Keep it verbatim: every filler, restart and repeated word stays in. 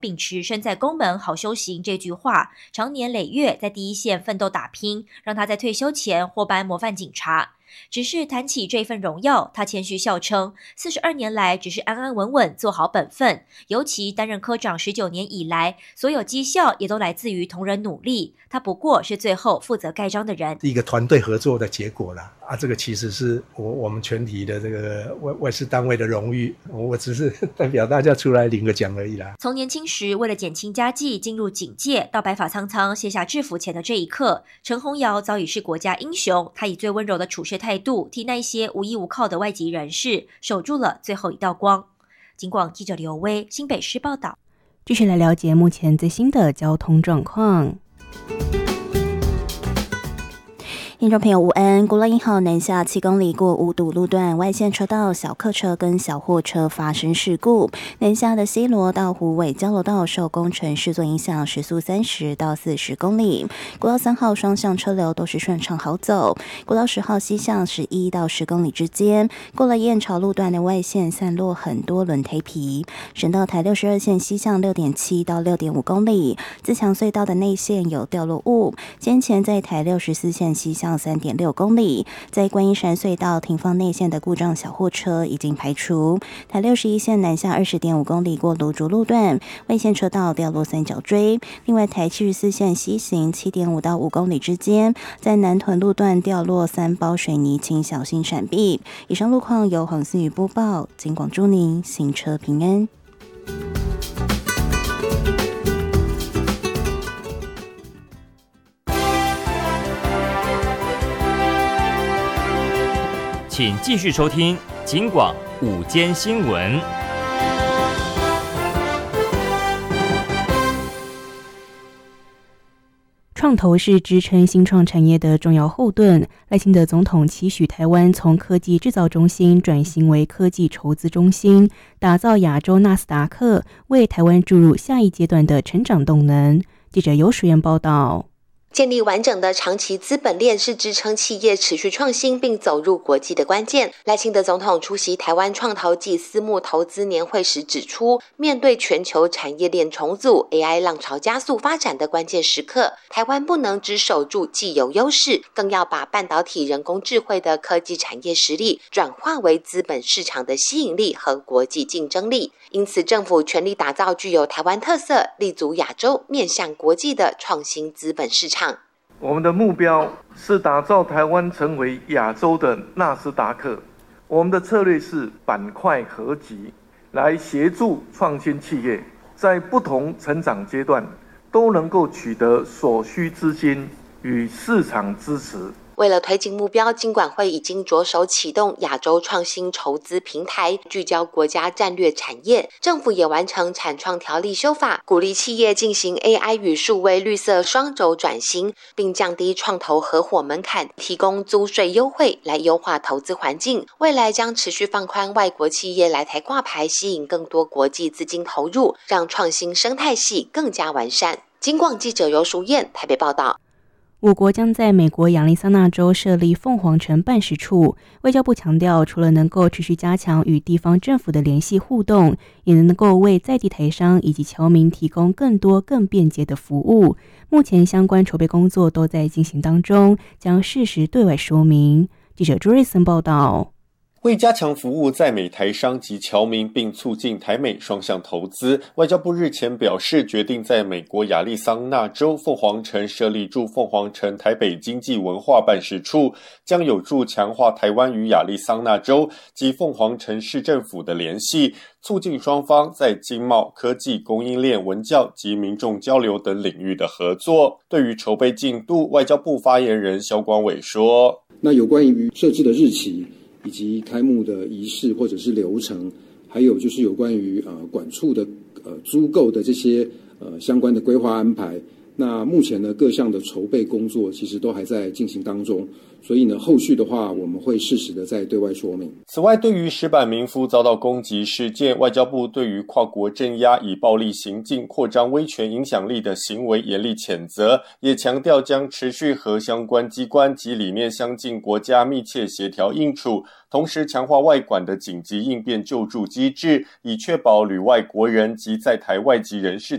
秉持身在宫门好修行这句话，常年累月在第一线奋斗打拼，让他在退休前获颁模范警察。只是谈起这份荣耀，他谦虚笑称，四十二年来只是安安稳稳做好本分，尤其担任科长十九年以来，所有绩效也都来自于同仁努力，他不过是最后负责盖章的人。 一个团队合作的结果啦，啊，这个其实是我我们全体的这个外外事单位的荣誉，我只是代表大家出来领个奖而已啦。 从年轻时为了减轻家计进入警界，到白发苍苍卸下制服前的这一刻，陈宏尧早已是国家英雄，他以最温柔的处事态度替那些无依无靠的外籍人士守住了最后一道光。警广记者刘威新北市报道。 继续来了解目前最新的交通状况。听众朋友午安，国道一号南下七公里过五堵路段外线车道，小客车跟小货车发生事故。南下的西螺到虎尾交流道受工程施作影响，时速三十到四十公里。国道三号双向车流都是顺畅好走。国道十号西向十一到十公里之间，过了燕巢路段的外线散落很多轮胎皮。省道台六十二线西向六点七到六点五公里，自强隧道的内线有掉落物。先前在台六十四线西向三点六公里，在观音山隧道停放内线的故障小货车已经排除。台六十一线南下二十点五公里过芦竹路段，外线车道掉落三角锥。另外，台七十四线西行七点五到五公里之间，在南屯路段掉落三包水泥，请小心闪避。以上路况由黄思雨播报，警广祝您行车平安。 请继续收听警广午间新闻。 创投是支撑新创产业的重要后盾。赖清德总统期许台湾从科技制造中心转型为科技筹资中心，打造亚洲纳斯达克，为台湾注入下一阶段的成长动能。记者游淑燕报道。 建立完整的长期资本链是支撑企业持续创新并走入国际的关键。赖清德总统出席台湾创投暨私募投资年会时指出，面对全球产业链重组、A I 浪潮加速发展的关键时刻，台湾不能只守住既有优势，更要把半导体、人工智慧的科技产业实力转化为资本市场的吸引力和国际竞争力。因此，政府全力打造具有台湾特色、立足亚洲、面向国际的创新资本市场。 我们的目标是打造台湾成为亚洲的纳斯达克。我们的策略是板块合集，来协助创新企业在不同成长阶段都能够取得所需资金与市场支持。 为了推进目标，金管会已经着手启动亚洲创新筹资平台，聚焦国家战略产业。政府也完成产创条例修法，鼓励企业进行 A I 与数位绿色双轴转型，并降低创投合伙门槛，提供租税优惠来优化投资环境。未来将持续放宽外国企业来台挂牌，吸引更多国际资金投入，让创新生态系更加完善。金广记者游淑燕台北报道。 我国将在美国亚利桑那州设立凤凰城办事处。外交部强调，除了能够持续加强与地方政府的联系互动，也能够为在地台商以及侨民提供更多更便捷的服务。目前相关筹备工作都在进行当中，将适时对外说明。记者朱瑞森报道。 为加强服务在美台商及侨民，并促进台美双向投资，外交部日前表示，决定在美国亚利桑那州凤凰城设立驻凤凰城台北经济文化办事处，将有助强化台湾与亚利桑那州及凤凰城市政府的联系，促进双方在经贸、科技、供应链、文教及民众交流等领域的合作。对于筹备进度，外交部发言人萧光伟说： 那有关于设置的日期以及开幕的仪式或者是流程，还有就是有关于呃管处的呃租购的这些呃相关的规划安排，那目前呢各项的筹备工作其实都还在进行当中，所以呢后续的话我们会适时的再对外说明。 此外，对于石板民夫遭到攻击事件，外交部对于跨国镇压以暴力行径扩张威权影响力的行为严厉谴责，也强调将持续和相关机关及理念相近国家密切协调应处，同时强化外管的紧急应变救助机制，以确保旅外国人及在台外籍人士